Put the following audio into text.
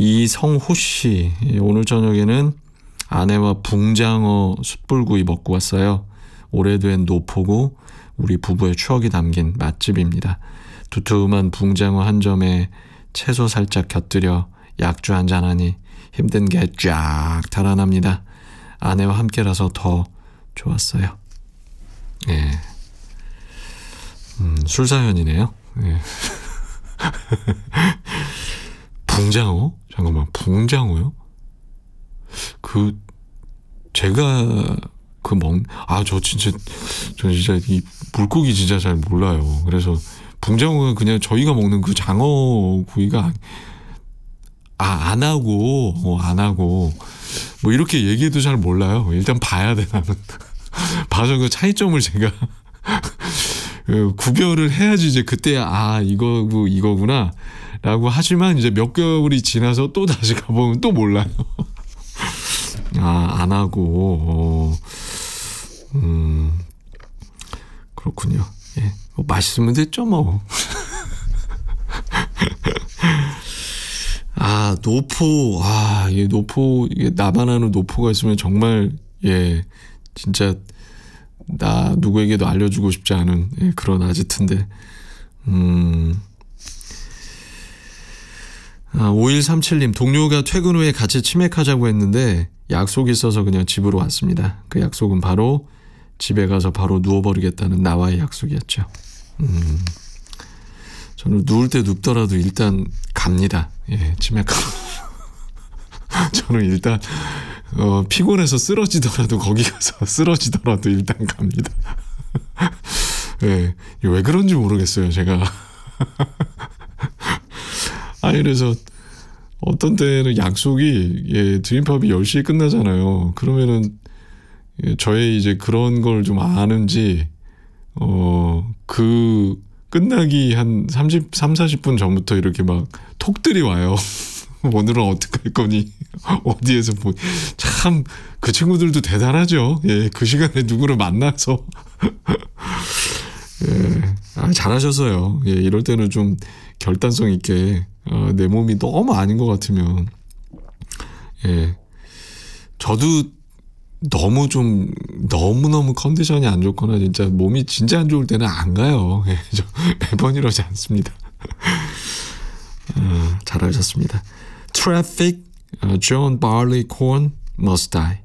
이성호 씨, 오늘 저녁에는 아내와 붕장어 숯불구이 먹고 왔어요. 오래된 노포구 우리 부부의 추억이 담긴 맛집입니다. 두툼한 붕장어 한 점에 채소 살짝 곁들여 약주 한잔 하니 힘든 게 쫙 달아납니다. 아내와 함께라서 더 좋았어요. 예. 술사연이네요. 예. 붕장어? 잠깐만, 붕장어요? 제가 저 진짜 이 물고기 진짜 잘 몰라요. 그래서 붕장어가 그냥 저희가 먹는 그 장어 구이가 안 하고 뭐 이렇게 얘기해도 잘 몰라요. 일단 봐야 돼, 나는. 봐서 그 차이점을 제가 구별을 해야지 이제 그때 이거구나 라고 하지만 이제 몇 개월이 지나서 또 다시 가보면 또 몰라요. 안 하고 그렇군요. 예. 맛있으면 됐죠 뭐. 노포. 이게 나만 아는 노포가 있으면 정말, 예, 진짜, 누구에게도 알려주고 싶지 않은, 그런 아지트인데. 5137님, 동료가 퇴근 후에 같이 치맥하자고 했는데, 약속이 있어서 그냥 집으로 왔습니다. 그 약속은 바로 집에 가서 바로 누워버리겠다는 나와의 약속이었죠. 저는 누울 때 눕더라도 일단 갑니다. 예, 치맥하러. 저는 일단 피곤해서 쓰러지더라도 거기 가서 쓰러지더라도 일단 갑니다. 예, 왜 그런지 모르겠어요, 제가. 그래서 어떤 때는 약속이 드림팝이 10시에 끝나잖아요. 그러면은 저의 이제 그런 걸 좀 아는지 끝나기 한 30-40분 전부터 이렇게 막 톡들이 와요. 오늘은 어떻게 할 거니? 어디에서 참 그 친구들도 대단하죠. 예, 그 시간에 누구를 만나서. 예, 잘하셨어요. 예, 이럴 때는 좀 결단성 있게 내 몸이 너무 아닌 것 같으면, 예, 저도 너무너무 컨디션이 안 좋거나 진짜 몸이 진짜 안 좋을 때는 안 가요. 예, 저 매번 이러지 않습니다. 잘하셨습니다. Traffic, John Barleycorn, Must Die.